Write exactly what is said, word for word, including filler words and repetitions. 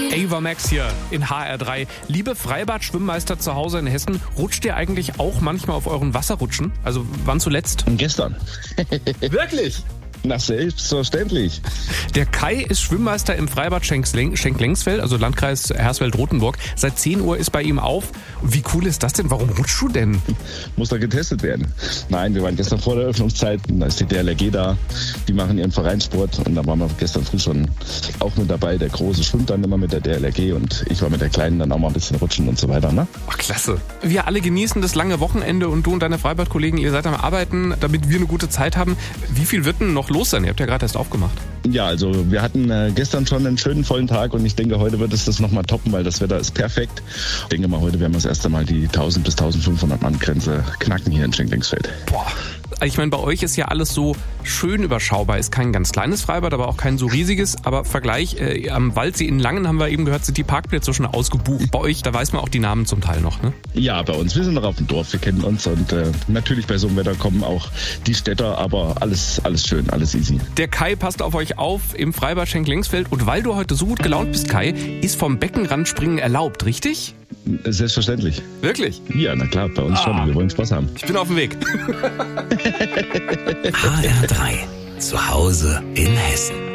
Ava Max hier in H R drei. Liebe Freibad-Schwimmmeister zu Hause in Hessen, rutscht ihr eigentlich auch manchmal auf euren Wasserrutschen? Also wann zuletzt? Gestern. Wirklich? Na, selbstverständlich. Der Kai ist Schwimmmeister im Freibad Schenk-Lengsfeld, also Landkreis Hersfeld-Rotenburg. Seit zehn Uhr ist bei ihm auf. Wie cool ist das denn? Warum rutschst du denn? Muss da getestet werden. Nein, wir waren gestern vor der Öffnungszeit, da ist die D L R G da, die machen ihren Vereinssport und da waren wir gestern früh schon auch mit dabei. Der Große schwimmt dann immer mit der D L R G und ich war mit der Kleinen dann auch mal ein bisschen rutschen und so weiter. Ne? Ach, klasse. Wir alle genießen das lange Wochenende und du und deine Freibadkollegen, ihr seid am Arbeiten, damit wir eine gute Zeit haben. Wie viel wird denn noch los sein? Ihr habt ja gerade erst aufgemacht. Ja, also wir hatten äh, gestern schon einen schönen vollen Tag und ich denke, heute wird es das nochmal toppen, weil das Wetter ist perfekt. Ich denke mal, heute werden wir das erste Mal die tausend bis eintausendfünfhundert Mann Grenze knacken hier in Schenk-Lengsfeld. Boah. Ich meine, bei euch ist ja alles so schön überschaubar. Ist kein ganz kleines Freibad, aber auch kein so riesiges. Aber Vergleich, äh, am Waldsee in Langen haben wir eben gehört, sind die Parkplätze schon ausgebucht. Bei euch, da weiß man auch die Namen zum Teil noch, ne? Ja, bei uns. Wir sind noch auf dem Dorf, wir kennen uns. Und äh, natürlich bei so einem Wetter kommen auch die Städter, aber alles, alles schön, alles easy. Der Kai passt auf euch auf im Freibad Schenk-Lengsfeld. Und weil du heute so gut gelaunt bist, Kai, ist vom Beckenrand springen erlaubt, richtig? Selbstverständlich. Wirklich? Ja, na klar, bei uns ah. schon. Wir wollen Spaß haben. Ich bin auf dem Weg. H R drei. Zu Hause in Hessen.